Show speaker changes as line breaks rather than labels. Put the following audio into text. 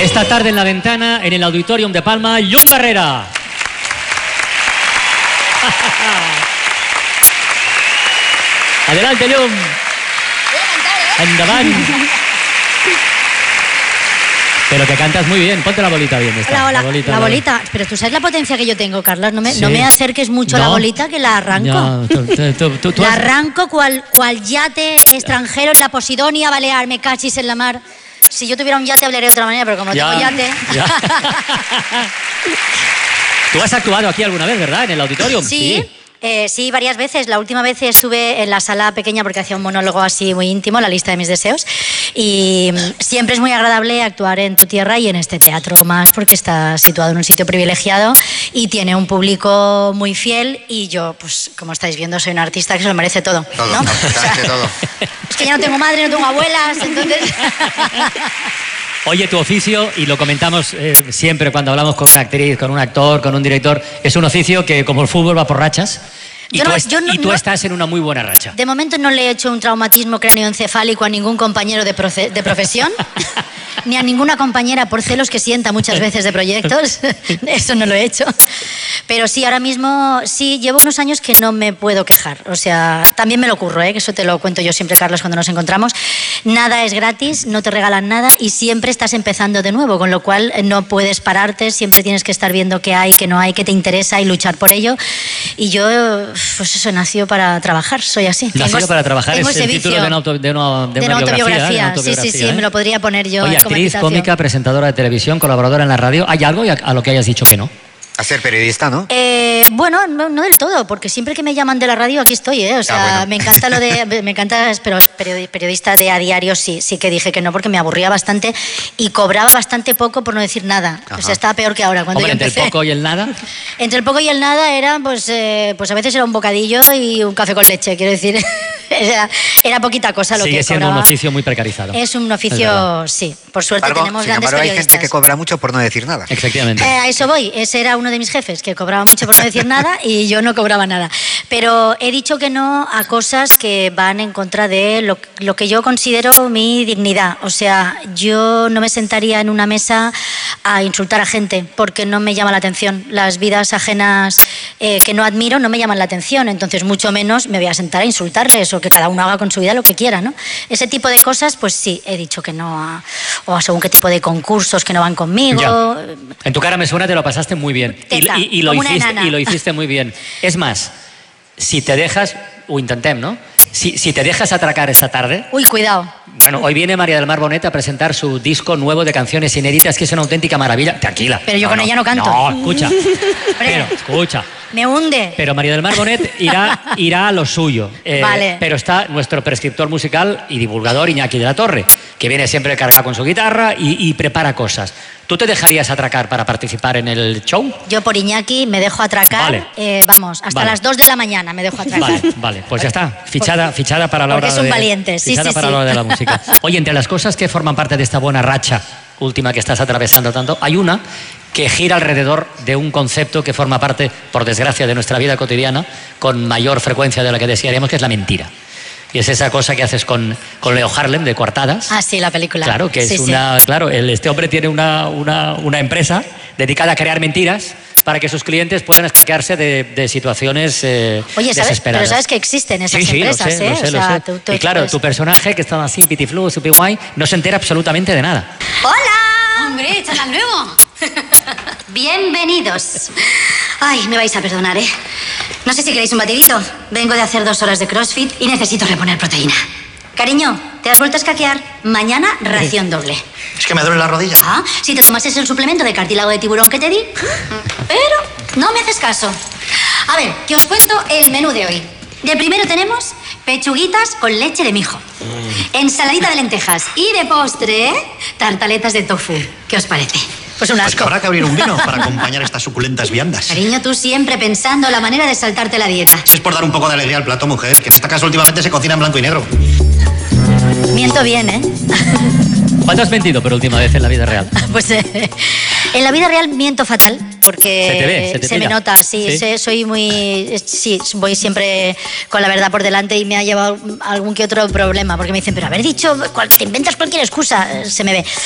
Esta tarde en La Ventana, en el Auditorium de Palma, Llum Barrera. Adelante, Llum. Endavant. Pero que cantas muy bien. Ponte la bolita bien. Esta.
Hola, la bolita. Pero tú sabes la potencia que yo tengo, Carlos. No me acerques mucho a la bolita, que la arranco. La arranco cual yate extranjero en la Posidonia Balear. Me cachis en la mar. Si yo tuviera un yate hablaría de otra manera, pero como tengo yate...
Tú has actuado aquí alguna vez, ¿verdad? En el Auditorium.
Sí. Sí, varias veces. La última vez estuve en la sala pequeña porque hacía un monólogo así muy íntimo, La lista de mis deseos. Y siempre es muy agradable actuar en tu tierra y en este teatro más porque está situado en un sitio privilegiado y tiene un público muy fiel. Y yo, pues como estáis viendo, soy una artista que se lo merece todo.
Todo,
¿no?
todo.
Es que ya no tengo madre, no tengo abuelas, entonces...
Oye, tu oficio, y lo comentamos siempre cuando hablamos con una actriz, con un actor, con un director, es un oficio que, como el fútbol, va por rachas. Y tú estás en una muy buena racha.
De momento no le he hecho un traumatismo cráneoencefálico a ningún compañero de profesión, ni a ninguna compañera por celos que sienta muchas veces de proyectos. Eso no lo he hecho. Pero sí, ahora mismo sí, llevo unos años que no me puedo quejar. O sea, también me lo curro, que eso te lo cuento yo siempre, Carlos, cuando nos encontramos. Nada es gratis, no te regalan nada y siempre estás empezando de nuevo, con lo cual no puedes pararte, siempre tienes que estar viendo qué hay, qué no hay, qué te interesa y luchar por ello. Y yo, pues eso, nació para trabajar, soy así.
Nació para trabajar, es el título de una autobiografía.
Sí, me lo podría poner yo.
Oye, actriz, cómica, presentadora de televisión, colaboradora en la radio. ¿Hay algo a lo que hayas dicho que no?
A ser periodista, ¿no?
Bueno, no del todo, porque siempre que me llaman de la radio aquí estoy, O sea, me encanta lo de... Me encanta, pero periodista de a diario sí que dije que no, porque me aburría bastante y cobraba bastante poco por no decir nada. Ajá. O sea, estaba peor que ahora cuando yo empecé.
¿Entre el poco y el nada?
Entre el poco y el nada era, pues a veces era un bocadillo y un café con leche, quiero decir. Era poquita cosa lo que cobraba.
Sigue siendo un oficio muy precarizado.
Es un oficio, sí. Por suerte tenemos grandes periodistas.
Hay gente que cobra mucho por no decir nada.
Efectivamente.
A eso voy. Ese era uno de mis jefes, que cobraba mucho por no decir nada y yo no cobraba nada. Pero he dicho que no a cosas que van en contra de lo que yo considero mi dignidad. O sea, yo no me sentaría en una mesa a insultar a gente porque no me llama la atención. Las vidas ajenas que no admiro no me llaman la atención, entonces mucho menos me voy a sentar a insultarles o que cada uno haga con su vida lo que quiera, ¿no? Ese tipo de cosas, pues sí, he dicho que no o a según qué tipo de concursos que no van conmigo.
Ya. En tu cara me suena, te lo pasaste muy bien. Y lo hiciste muy bien. Es más, si te dejas, o intentem, ¿no? Si te dejas atracar esta tarde...
Uy, cuidado.
Bueno, hoy viene María del Mar Bonet a presentar su disco nuevo de canciones inéditas, que es una auténtica maravilla. Tranquila.
Pero yo con ella no canto.
No, escucha. Pero, escucha.
Me hunde.
Pero María del Mar Bonet irá a lo suyo.
Vale.
Pero está nuestro prescriptor musical y divulgador, Iñaki de la Torre, que viene siempre cargado con su guitarra y prepara cosas. ¿Tú te dejarías atracar para participar en el show?
Yo por Iñaki me dejo atracar,
vale.
Vamos, hasta las 2 de la mañana me dejo atracar.
Vale, pues ya está, fichada para la hora de...
Porque es un valiente, sí.
Para la hora de la música. Oye, entre las cosas que forman parte de esta buena racha última que estás atravesando tanto, hay una que gira alrededor de un concepto que forma parte, por desgracia, de nuestra vida cotidiana, con mayor frecuencia de la que desearíamos, que es la mentira. Y es esa cosa que haces con Leo Harlem, de Coartadas.
Ah, sí, la película.
Claro, que es Claro, este hombre tiene una empresa dedicada a crear mentiras para que sus clientes puedan escaquearse de situaciones desesperadas.
Pero sabes que existen esas empresas,
lo sé. Y claro, tu personaje, que está así, pitiflu, super guay, no se entera absolutamente de nada.
¡Hola!
¡Hombre, ¿estás al nuevo?
Bienvenidos. Ay, me vais a perdonar, No sé si queréis un batidito. Vengo de hacer 2 horas de CrossFit y necesito reponer proteína. Cariño, ¿te has vuelto a escaquear? Mañana, ración doble.
Es que me duele la rodilla.
Ah, si te tomases el suplemento de cartílago de tiburón que te di. Pero no me haces caso. A ver, que os cuento el menú de hoy. De primero tenemos pechuguitas con leche de mijo, ensaladita de lentejas y de postre, tartaletas de tofu. ¿Qué os parece? Pues un asco.
Pues que habrá que abrir un vino para acompañar estas suculentas viandas.
Cariño, tú siempre pensando la manera de saltarte la dieta.
Si es por dar un poco de alegría al plato, mujer, que en esta casa últimamente se cocina en blanco y negro.
Miento bien,
¿Cuándo has mentido por última vez en la vida real?
Pues en la vida real miento fatal, porque se me nota, soy muy... Sí, voy siempre con la verdad por delante y me ha llevado algún que otro problema, porque me dicen, pero haber dicho, te inventas cualquier excusa, se me ve.